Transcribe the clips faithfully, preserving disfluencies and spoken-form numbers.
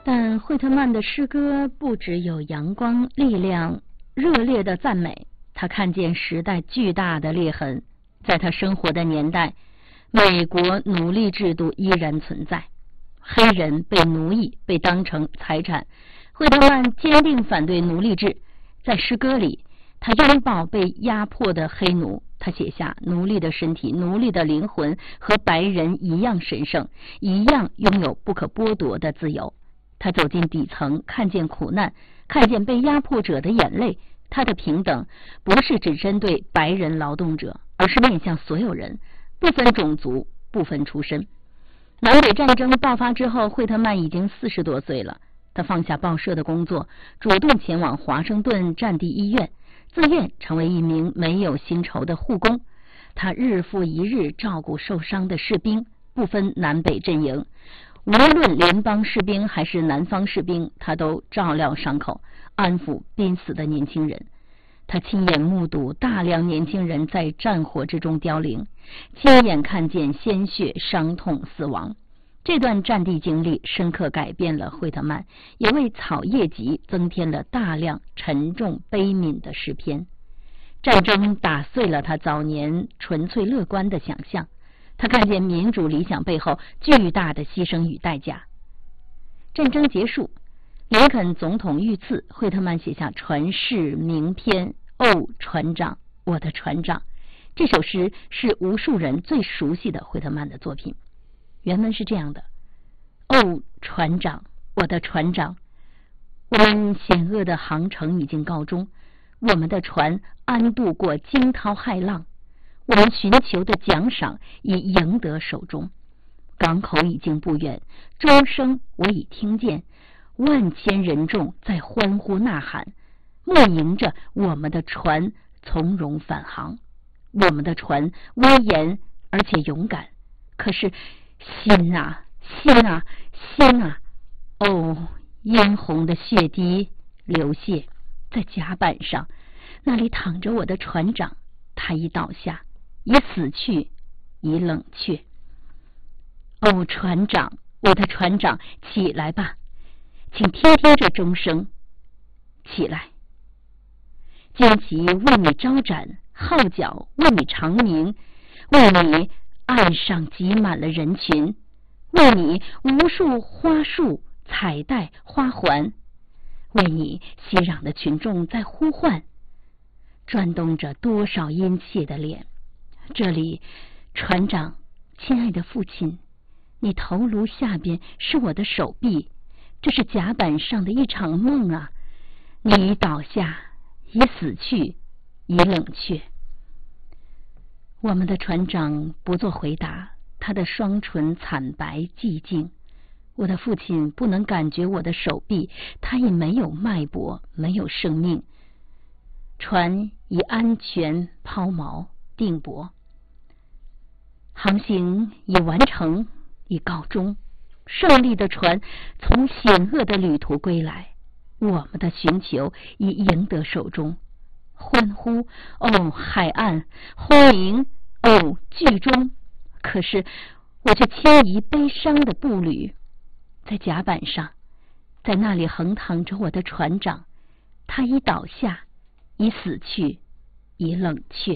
但惠特曼的诗歌不只有阳光、力量、热烈的赞美，他看见时代巨大的裂痕。在他生活的年代，美国奴隶制度依然存在，黑人被奴役，被当成财产。惠特曼坚定反对奴隶制，在诗歌里，他拥抱被压迫的黑奴，他写下奴隶的身体、奴隶的灵魂和白人一样神圣，一样拥有不可剥夺的自由。他走进底层，看见苦难，看见被压迫者的眼泪。他的平等不是只针对白人劳动者，而是面向所有人，不分种族，不分出身。南北战争爆发之后，惠特曼已经四十多岁了。他放下报社的工作，主动前往华盛顿战地医院，自愿成为一名没有薪酬的护工。他日复一日照顾受伤的士兵，不分南北阵营，无论联邦士兵还是南方士兵，他都照料伤口，安抚濒死的年轻人。他亲眼目睹大量年轻人在战火之中凋零，亲眼看见鲜血、伤痛、死亡。这段战地经历深刻改变了惠特曼，也为草叶集增添了大量沉重悲悯的诗篇。战争打碎了他早年纯粹乐观的想象，他看见民主理想背后巨大的牺牲与代价。战争结束，林肯总统遇刺，惠特曼写下传世名篇《哦，船长，我的船长》。这首诗是无数人最熟悉的惠特曼的作品。原文是这样的：哦，船长，我的船长，我们险恶的航程已经告终，我们的船安度过惊涛骇浪，我们寻求的奖赏已赢得手中，港口已经不远，钟声我已听见，万千人众在欢呼呐喊，默迎着我们的船从容返航。我们的船威严而且勇敢，可是心啊心啊心啊，哦，殷红的血滴流泻在甲板上，那里躺着我的船长，他已倒下，已死去，已冷却。哦，船长，我的船长，起来吧，请听听这钟声，起来。旌旗为你招展，号角为你长鸣，为你岸上挤满了人群，为你无数花束、彩带、花环，为你熙攘的群众在呼唤，转动着多少殷切的脸。这里，船长，亲爱的父亲，你头颅下边是我的手臂，这是甲板上的一场梦啊！你已倒下，已死去，已冷却。我们的船长不做回答，他的双唇惨白寂静。我的父亲不能感觉我的手臂，他已没有脉搏，没有生命。船已安全抛锚定泊，航行已完成，已告终。胜利的船从险恶的旅途归来，我们的寻求已赢得手中。欢呼，哦，海岸，轰鸣，哦，剧终。可是我却轻移悲伤的步履，在甲板上，在那里横躺着我的船长，他已倒下，已死去，已冷却。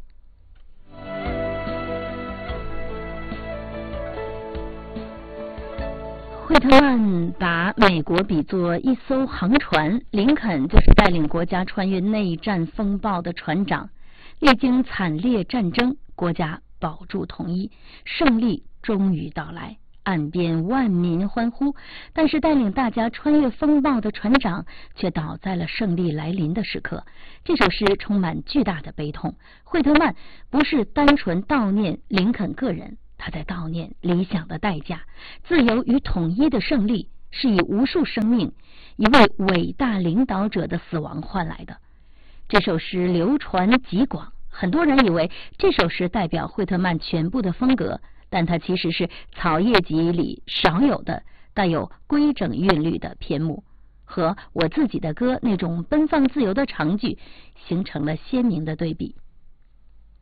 惠特曼把美国比作一艘航船，林肯就是带领国家穿越内战风暴的船长。历经惨烈战争，国家保住统一，胜利终于到来，岸边万民欢呼。但是带领大家穿越风暴的船长却倒在了胜利来临的时刻。这首诗充满巨大的悲痛。惠特曼不是单纯悼念林肯个人，他在悼念理想的代价，自由与统一的胜利是以无数生命，一位伟大领导者的死亡换来的。这首诗流传极广，很多人以为这首诗代表惠特曼全部的风格，但它其实是草叶集里少有的带有规整韵律的篇目，和我自己的歌那种奔放自由的长句形成了鲜明的对比。